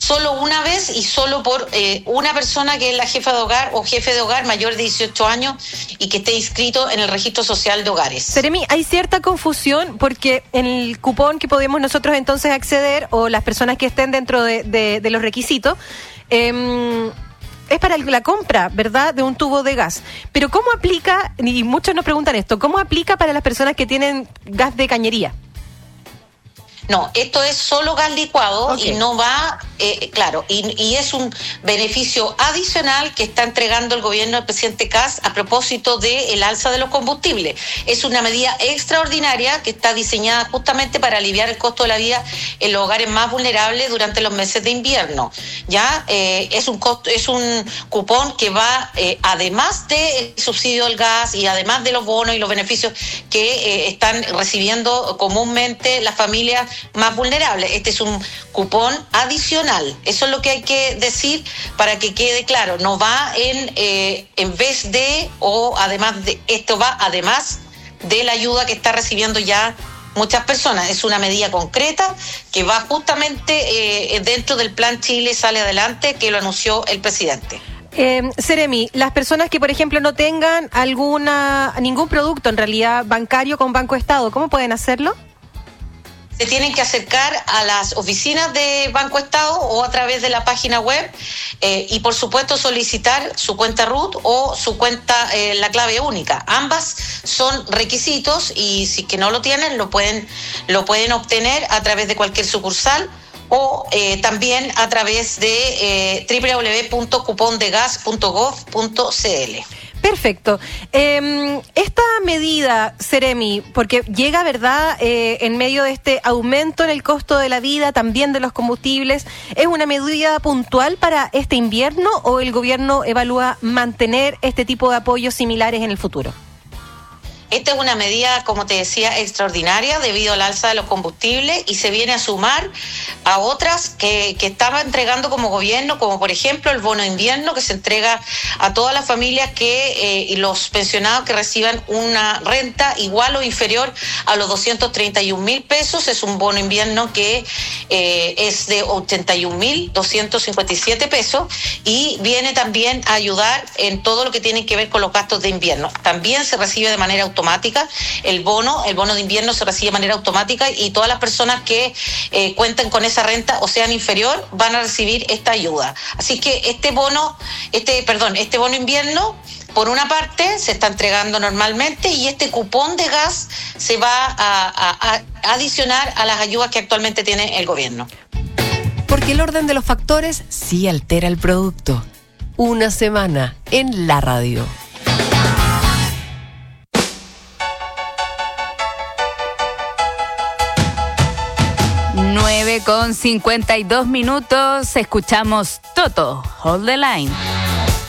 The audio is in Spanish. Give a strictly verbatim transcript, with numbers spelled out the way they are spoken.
solo una vez y solo por eh, una persona que es la jefa de hogar o jefe de hogar mayor de dieciocho años y que esté inscrito en el registro social de hogares. Seremi, hay cierta confusión porque en el cupón que podemos nosotros entonces acceder, o las personas que estén dentro de, de, de los requisitos, eh, es para la compra, ¿verdad?, de un tubo de gas. Pero ¿cómo aplica, y muchos nos preguntan esto, cómo aplica para las personas que tienen gas de cañería? No, esto es solo gas licuado, okay. Y no va, eh, claro, y, y es un beneficio adicional que está entregando el gobierno del presidente Kast a propósito del alza de los combustibles. Es una medida extraordinaria que está diseñada justamente para aliviar el costo de la vida en los hogares más vulnerables durante los meses de invierno. Ya eh, es un costo, es un cupón que va, eh, además del subsidio del gas y además de los bonos y los beneficios que eh, están recibiendo comúnmente las familias más vulnerables. Este es un cupón adicional. Eso es lo que hay que decir para que quede claro. No va en eh, en vez de o además de, esto va además de la ayuda que está recibiendo ya muchas personas. Es una medida concreta que va justamente eh, dentro del plan Chile Sale Adelante que lo anunció el presidente. Eh, Seremi, las personas que por ejemplo no tengan alguna ningún producto en realidad bancario con Banco Estado, ¿cómo pueden hacerlo? Se tienen que acercar a las oficinas de Banco Estado o a través de la página web eh, y por supuesto solicitar su cuenta R U T o su cuenta, eh, la clave única. Ambas son requisitos y si que no lo tienen lo pueden, lo pueden obtener a través de cualquier sucursal o eh, también a través de eh, doble u doble u doble u punto cupón de gas punto gov punto c l. Perfecto. Eh, esta medida, Seremi, porque llega, ¿verdad?, eh, en medio de este aumento en el costo de la vida, también de los combustibles, ¿es una medida puntual para este invierno o el gobierno evalúa mantener este tipo de apoyos similares en el futuro? Esta es una medida, como te decía, extraordinaria debido al alza de los combustibles y se viene a sumar a otras que, que estaba entregando como gobierno, como por ejemplo el bono de invierno que se entrega a todas las familias que eh, y los pensionados que reciban una renta igual o inferior a los doscientos treinta y un mil pesos. Es un bono invierno que eh, es de ochenta y un mil doscientos cincuenta y siete pesos y viene también a ayudar en todo lo que tiene que ver con los gastos de invierno. También se recibe de manera automática automática, el bono, el bono de invierno se recibe de manera automática y todas las personas que eh, cuenten con esa renta o sean inferior van a recibir esta ayuda. Así que este bono, este, perdón, este bono invierno, por una parte, se está entregando normalmente y este cupón de gas se va a, a, a adicionar a las ayudas que actualmente tiene el gobierno. Porque el orden de los factores sí altera el producto. Una semana en la radio. nueve con cincuenta y dos minutos, escuchamos Toto, Hold the Line.